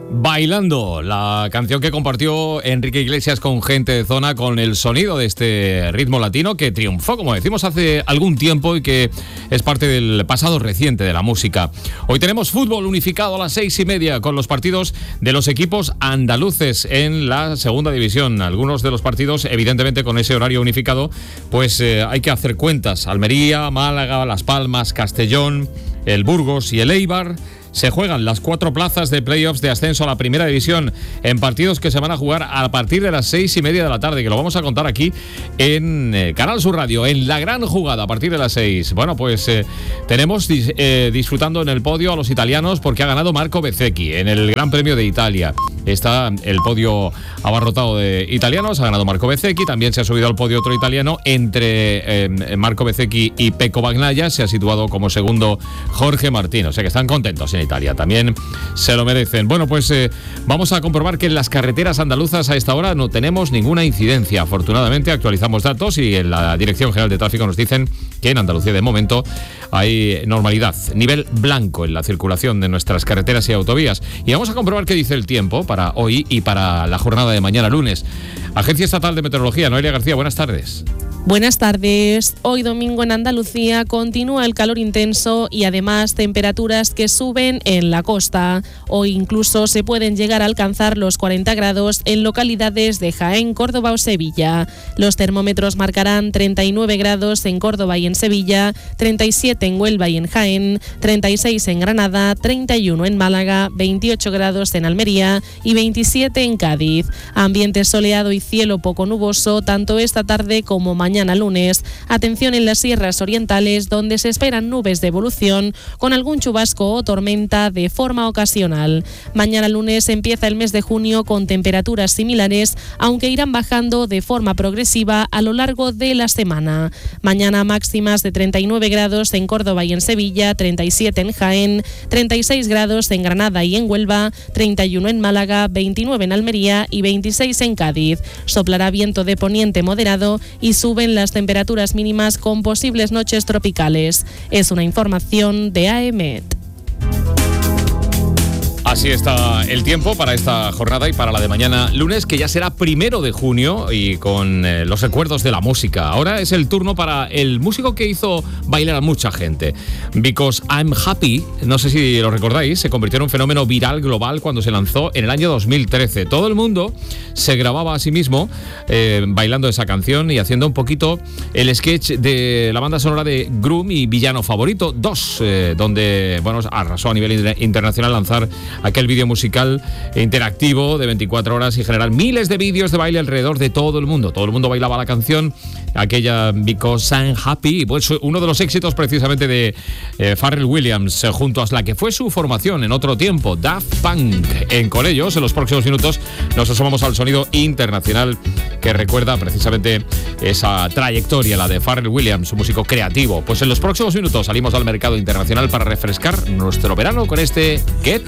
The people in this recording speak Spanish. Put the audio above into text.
Bailando, la canción que compartió Enrique Iglesias con Gente de Zona, con el sonido de este ritmo latino que triunfó, como decimos, hace algún tiempo y que es parte del pasado reciente de la música. Hoy tenemos fútbol unificado a las 6:30 con los partidos de los equipos andaluces en la segunda división. Algunos de los partidos, evidentemente con ese horario unificado, pues hay que hacer cuentas. Almería, Málaga, Las Palmas, Castellón, el Burgos y el Eibar. Se juegan las 4 plazas de playoffs de ascenso a la primera división en partidos que se van a jugar a partir de las 6:30 de la tarde, que lo vamos a contar aquí en Canal Sur Radio, en La Gran Jugada, a partir de las 6. Bueno, pues tenemos disfrutando en el podio a los italianos porque ha ganado Marco Bezzecchi en el Gran Premio de Italia. Está el podio abarrotado de italianos, ha ganado Marco Bezzecchi, también se ha subido al podio otro italiano, entre Marco Bezzecchi y Pecco Bagnaia se ha situado como segundo Jorge Martín, o sea que están contentos en Italia, también se lo merecen. Bueno, pues vamos a comprobar que en las carreteras andaluzas a esta hora no tenemos ninguna incidencia. Afortunadamente actualizamos datos y en la Dirección General de Tráfico nos dicen que en Andalucía de momento hay normalidad, nivel blanco en la circulación de nuestras carreteras y autovías. Y vamos a comprobar qué dice el tiempo para hoy y para la jornada de mañana lunes. Agencia Estatal de Meteorología, Noelia García, buenas tardes. Buenas tardes. Hoy domingo en Andalucía continúa el calor intenso y además temperaturas que suben en la costa. Hoy incluso se pueden llegar a alcanzar los 40 grados en localidades de Jaén, Córdoba o Sevilla. Los termómetros marcarán 39 grados en Córdoba y en Sevilla, 37 en Huelva y en Jaén, 36 en Granada, 31 en Málaga, 28 grados en Almería y 27 en Cádiz. Ambiente soleado y cielo poco nuboso tanto esta tarde como mañana lunes. Atención en las sierras orientales, donde se esperan nubes de evolución con algún chubasco o tormenta de forma ocasional. Mañana lunes empieza el mes de junio con temperaturas similares, aunque irán bajando de forma progresiva a lo largo de la semana. Mañana máximas de 39 grados en Córdoba y en Sevilla, 37 en Jaén, 36 grados en Granada y en Huelva, 31 en Málaga, 29 en Almería y 26 en Cádiz. Soplará viento de poniente moderado y suben las temperaturas mínimas con posibles noches tropicales. Es una información de AEMET. Así está el tiempo para esta jornada y para la de mañana lunes, que ya será 1 de junio y con los recuerdos de la música. Ahora es el turno para el músico que hizo bailar a mucha gente. Because I'm Happy, no sé si lo recordáis, se convirtió en un fenómeno viral global cuando se lanzó en el año 2013. Todo el mundo se grababa a sí mismo bailando esa canción y haciendo un poquito el sketch de la banda sonora de Gru, mi villano favorito 2, donde bueno, arrasó a nivel internacional lanzar aquel vídeo musical interactivo de 24 horas y generar miles de vídeos de baile alrededor de todo el mundo. Todo el mundo bailaba la canción, aquella Because I'm Happy, pues uno de los éxitos precisamente de Pharrell Williams, junto a la que fue su formación en otro tiempo, Daft Punk. Con ellos, en los próximos minutos, nos asomamos al sonido internacional que recuerda precisamente esa trayectoria, la de Pharrell Williams, un músico creativo. Pues en los próximos minutos salimos al mercado internacional para refrescar nuestro verano con este Get